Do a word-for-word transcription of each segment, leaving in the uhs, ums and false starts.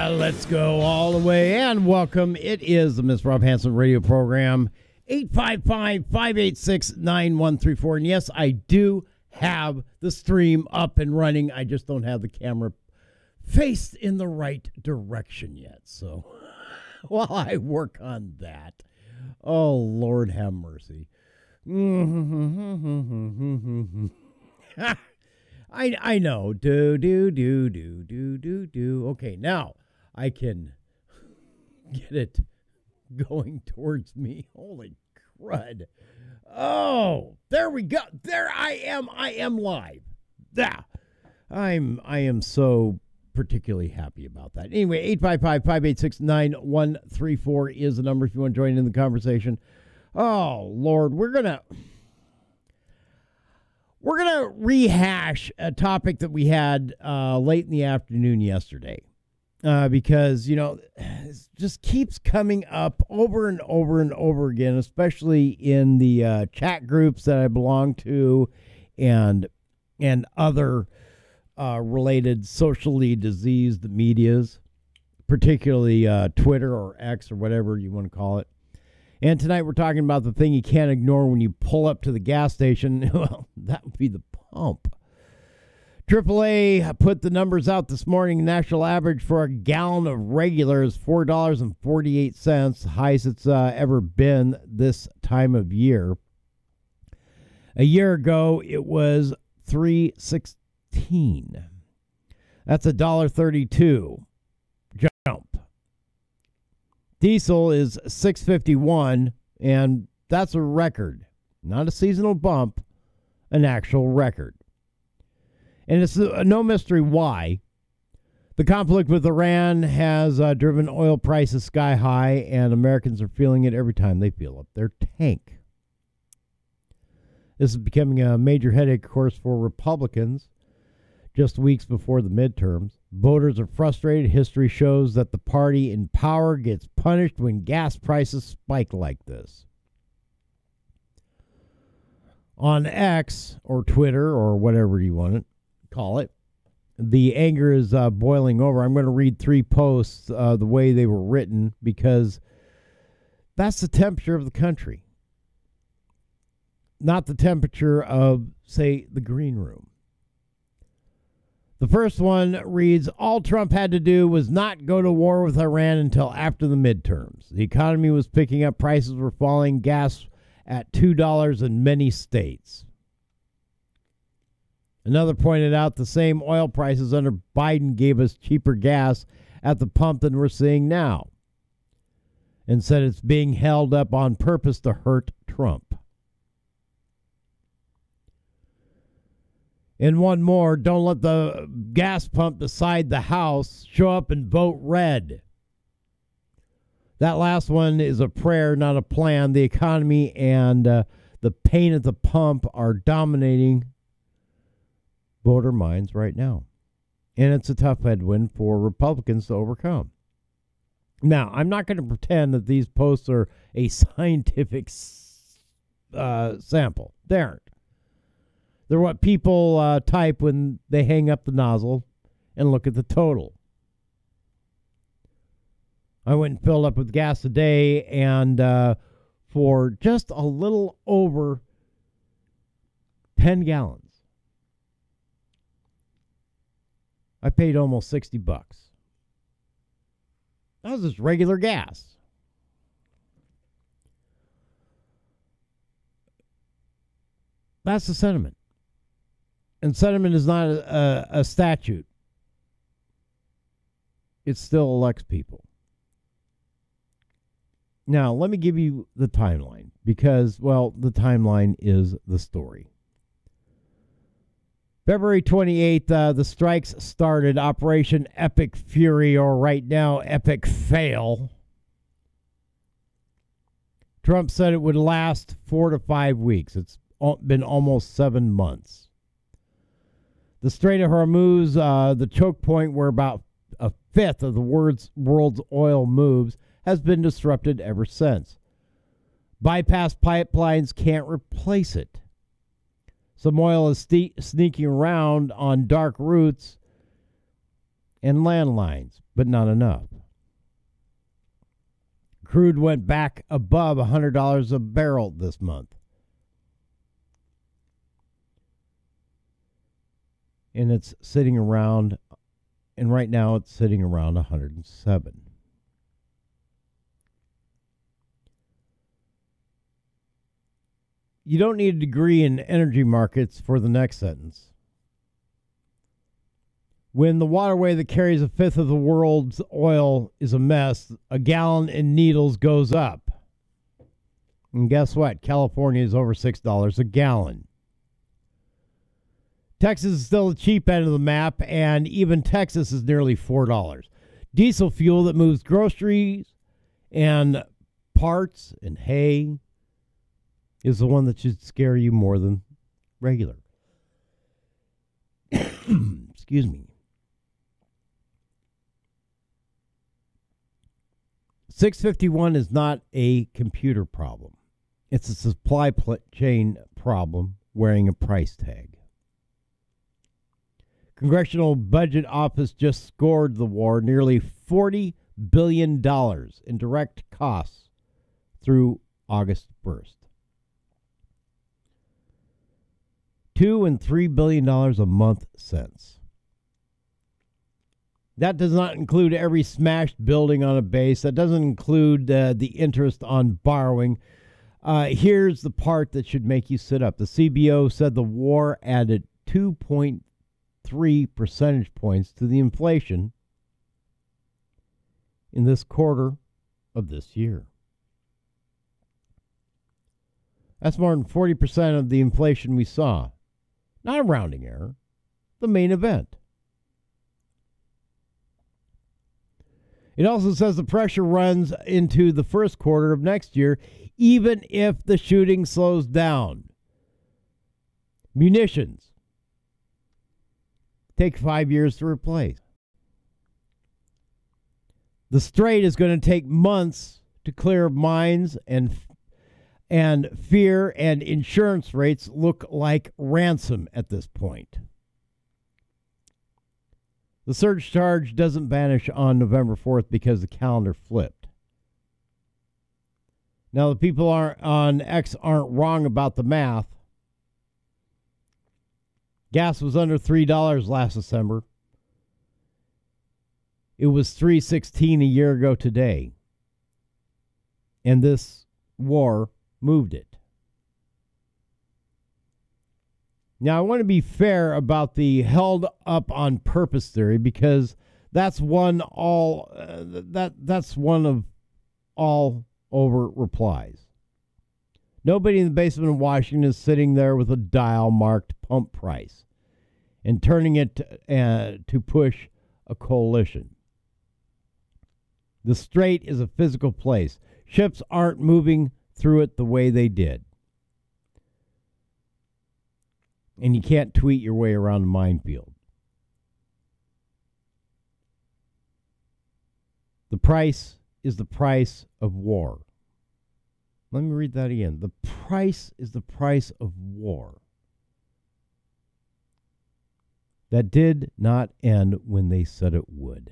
Let's go all the way and welcome. It is the Miss Rob Hanson radio program, eight five five, five eight six, nine one three four. And yes, I do have the stream up and running. I just don't have the camera faced in the right direction yet. So while I work on that, oh, Lord have mercy. I I know. Do, do, do, do, do, do, do. Okay, now I can get it going towards me. Holy crud. Oh, there we go. There I am. I am live. Yeah. I'm I am so particularly happy about that. Anyway, eight five five, five eight six, nine one three four is the number if you want to join in the conversation. Oh, Lord, we're going to We're going to rehash a topic that we had uh, late in the afternoon yesterday uh, because, you know, it just keeps coming up over and over and over again, especially in the uh, chat groups that I belong to and and other uh, related socially diseased medias, particularly uh, Twitter or X or whatever you want to call it. And tonight we're talking about the thing you can't ignore when you pull up to the gas station. Well, that would be the pump. triple A put the numbers out this morning. National average for a gallon of regular is four dollars and forty-eight cents, highest it's uh, ever been this time of year. A year ago, it was three sixteen. That's a one dollar thirty-two jump. Diesel is six fifty-one, and that's a record. Not a seasonal bump, an actual record. And it's uh, no mystery why. The conflict with Iran has uh, driven oil prices sky high, and Americans are feeling it every time they fill up their tank. This is becoming a major headache, of course, for Republicans. Just weeks before the midterms, voters are frustrated. History shows that the party in power gets punished when gas prices spike like this. On X, or Twitter, or whatever you want to call it, the anger is uh, boiling over. I'm going to read three posts uh, the way they were written because that's the temperature of the country. Not the temperature of, say, the green room. The first one reads, all Trump had to do was not go to war with Iran until after the midterms. The economy was picking up, prices were falling, gas at two dollars in many states. Another pointed out the same oil prices under Biden gave us cheaper gas at the pump than we're seeing now, and said it's being held up on purpose to hurt Trump. And one more, don't let the gas pump beside the house show up and vote red. That last one is a prayer, not a plan. The economy and uh, the pain at the pump are dominating voter minds right now. And it's a tough headwind for Republicans to overcome. Now, I'm not going to pretend that these posts are a scientific uh, sample. They aren't. They're what people uh, type when they hang up the nozzle and look at the total. I went and filled up with gas today, and uh, for just a little over ten gallons, I paid almost sixty bucks. That was just regular gas. That's the sentiment. And sentiment is not a, a, a statute. It still elects people. Now, let me give you the timeline because, well, the timeline is the story. February twenty-eighth, uh, the strikes started. Operation Epic Fury, or right now, Epic Fail. Trump said it would last four to five weeks. It's been almost seven months. The Strait of Hormuz, uh, the choke point where about a fifth of the world's, world's oil moves, has been disrupted ever since. Bypass pipelines can't replace it. Some oil is ste- sneaking around on dark routes, and landlines, but not enough. Crude went back above one hundred dollars a barrel this month. And it's sitting around, and right now it's sitting around one hundred seven. You don't need a degree in energy markets for the next sentence. When the waterway that carries a fifth of the world's oil is a mess, a gallon in needles goes up. And guess what? California is over six dollars a gallon. Texas is still the cheap end of the map, and even Texas is nearly four dollars. Diesel fuel that moves groceries and parts and hay is the one that should scare you more than regular. Excuse me. six fifty-one is not a computer problem. It's a supply chain problem wearing a price tag. Congressional Budget Office just scored the war nearly forty billion dollars in direct costs through August first. Two and three billion dollars a month since. That does not include every smashed building on a base. That doesn't include uh, the interest on borrowing. Uh, here's the part that should make you sit up. The C B O said the war added two point three percentage points to the inflation in this quarter of this year. That's more than forty percent of the inflation we saw. Not a rounding error. The main event. It also says the pressure runs into the first quarter of next year, even if the shooting slows down. Munitions take five years to replace. The Strait is going to take months to clear mines, and and fear and insurance rates look like ransom at this point. The surge charge doesn't vanish on November fourth because the calendar flipped. Now, the people aren't, on X aren't wrong about the math. Gas was under three dollars last December. It was three sixteen a year ago today. And this war moved it. Now, I want to be fair about the held up on purpose theory, because that's one all uh, that that's one of all over replies. Nobody in the basement of Washington is sitting there with a dial marked pump price and turning it to, uh, to push a coalition. The Strait is a physical place. Ships aren't moving through it the way they did. And you can't tweet your way around a minefield. The price is the price of war. Let me read that again. The price is the price of war. That did not end when they said it would.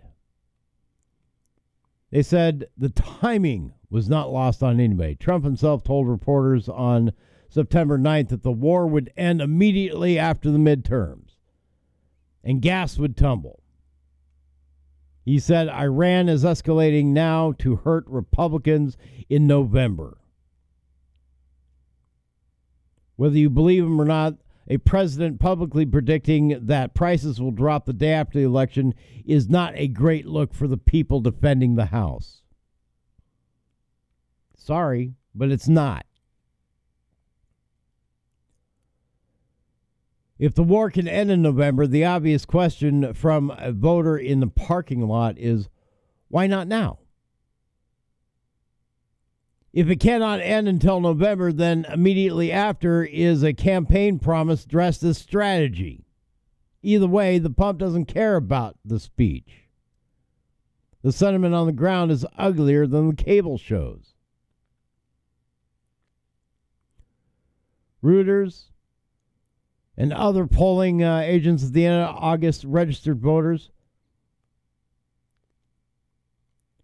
They said the timing was not lost on anybody. Trump himself told reporters on September ninth that the war would end immediately after the midterms and gas would tumble. He said Iran is escalating now to hurt Republicans in November. Whether you believe him or not, a president publicly predicting that prices will drop the day after the election is not a great look for the people defending the House. Sorry, but it's not. If the war can end in November, the obvious question from a voter in the parking lot is, why not now? If it cannot end until November, then immediately after is a campaign promise dressed as strategy. Either way, the pump doesn't care about the speech. The sentiment on the ground is uglier than the cable shows. Reuters and other polling uh, agents at the end of August registered voters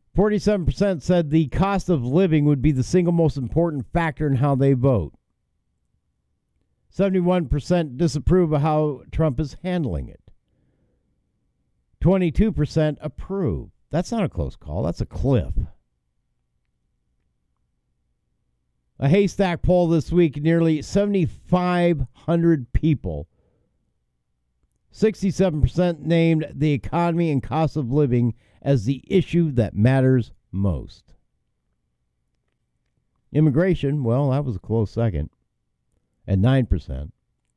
forty-seven percent said the cost of living would be the single most important factor in how they vote. seventy-one percent disapprove of how Trump is handling it. twenty-two percent approve. That's not a close call. That's a cliff. A Haystack poll this week, nearly seven thousand five hundred people, sixty-seven percent named the economy and cost of living as the issue that matters most. Immigration, well, that was a close second at nine percent.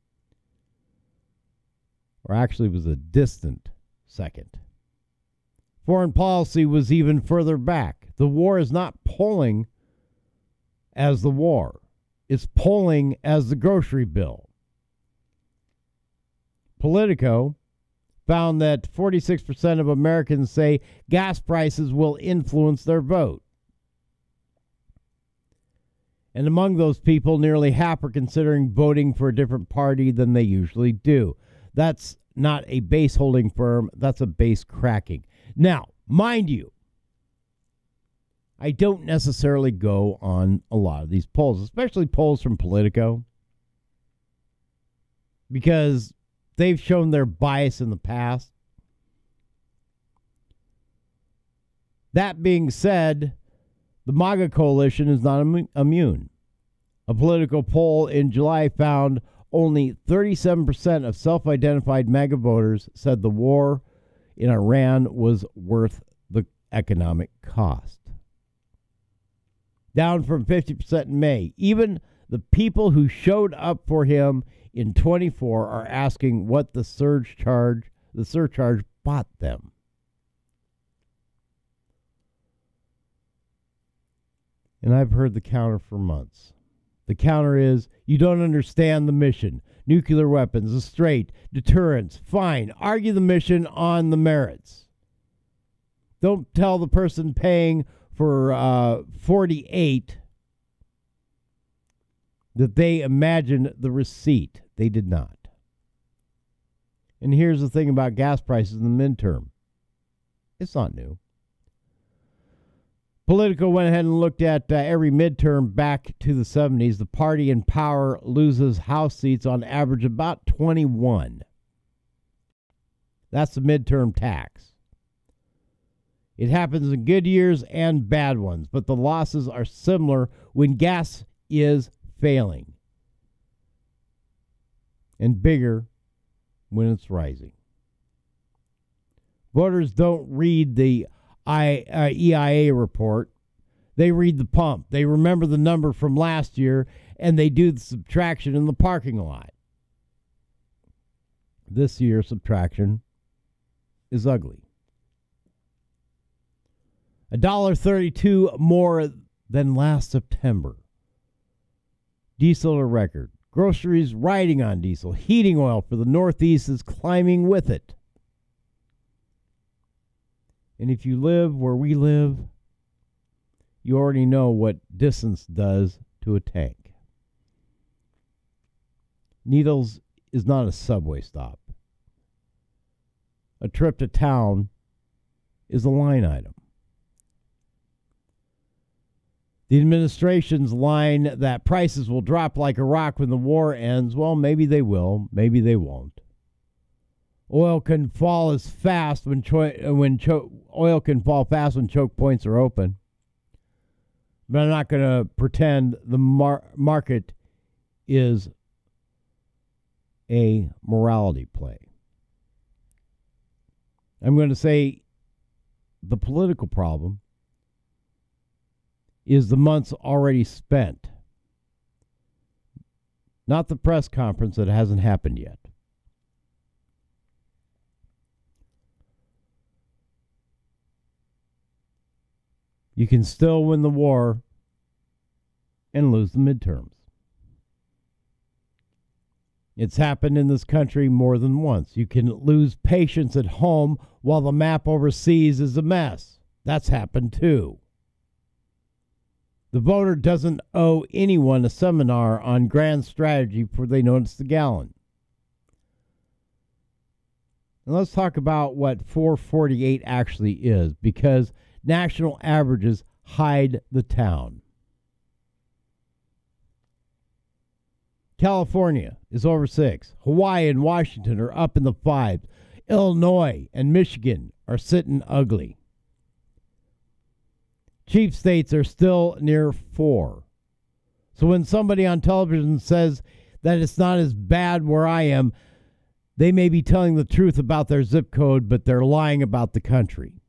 Or actually, it was a distant second. Foreign policy was even further back. The war is not polling as the war. It's polling as the grocery bill. Politico found that forty-six percent of Americans say gas prices will influence their vote. And among those people, nearly half are considering voting for a different party than they usually do. That's not a base holding firm. That's a base cracking. Now, mind you, I don't necessarily go on a lot of these polls, especially polls from Politico, because they've shown their bias in the past. That being said, the MAGA coalition is not Im- immune. A Politico poll in July found only thirty-seven percent of self-identified MAGA voters said the war in Iran was worth the economic cost. Down from fifty percent in May. Even the people who showed up for him in twenty-four are asking what the surge charge, the surcharge bought them. And I've heard the counter for months. The counter is, you don't understand the mission. Nuclear weapons, a straight, deterrence, fine. Argue the mission on the merits. Don't tell the person paying for uh, forty-eight that they imagined the receipt. They did not. And here's the thing about gas prices in the midterm. It's not new. Politico went ahead and looked at uh, every midterm back to the seventies. The party in power loses House seats on average about twenty-one. That's the midterm tax. It happens in good years and bad ones, but the losses are similar when gas is failing, and bigger when it's rising. Voters don't read the I, uh, E I A report. They read the pump. They remember the number from last year, and they do the subtraction in the parking lot. This year's subtraction is ugly. one dollar thirty-two more than last September. Diesel a record. Groceries riding on diesel. Heating oil for the Northeast is climbing with it. And if you live where we live, you already know what distance does to a tank. Needles is not a subway stop. A trip to town is a line item. The administration's line that prices will drop like a rock when the war ends, well, maybe they will, maybe they won't. Oil can fall as fast when cho- when cho- oil can fall fast when choke points are open. But I'm not going to pretend the mar- market is a morality play. I'm going to say the political problem is the months already spent, not the press conference that hasn't happened yet. You can still win the war and lose the midterms. It's happened in this country more than once. You can lose patience at home while the map overseas is a mess. That's happened too. The voter doesn't owe anyone a seminar on grand strategy before they notice the gallon. And let's talk about what four forty-eight actually is, because national averages hide the town. California is over six. Hawaii and Washington are up in the fives. Illinois and Michigan are sitting ugly. Chief states are still near four. So when somebody on television says that it's not as bad where I am, they may be telling the truth about their zip code, but they're lying about the country.